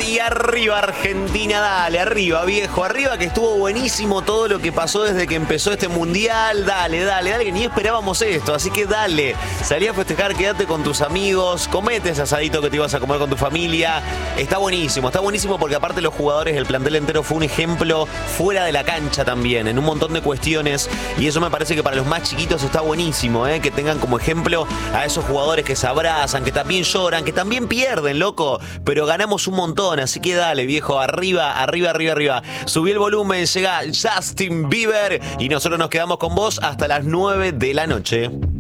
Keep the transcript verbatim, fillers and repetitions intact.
y arriba Argentina, dale, arriba viejo, arriba que estuvo buenísimo todo lo que pasó desde que empezó este mundial, dale, dale, dale, que ni esperábamos esto, así que dale, salí a festejar, quédate con tus amigos, comete ese asadito que te ibas a comer con tu familia, está buenísimo, está buenísimo porque aparte los jugadores, el plantel entero fue un ejemplo fuera de la cancha también, en un montón de cuestiones, y eso me parece que para los más chiquitos está buenísimo, ¿eh? Que tengan como ejemplo a esos jugadores que se abrazan, que también lloran, que también pierden, loco, pero ganamos un montón, así que dale, viejo, arriba, arriba, arriba, arriba. Subí el volumen, llega Justin Bieber y nosotros nos quedamos con vos hasta las nueve de la noche.